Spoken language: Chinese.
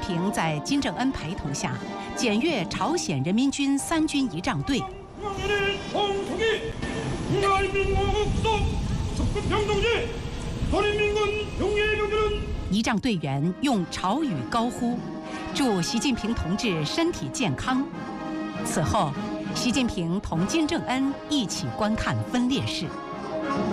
平在金正恩陪同下检阅朝鲜人民军3军仪仗队。仪仗队员用朝语高呼，祝习近平同志身体健康。此后，习近平同金正恩一起观看分列式。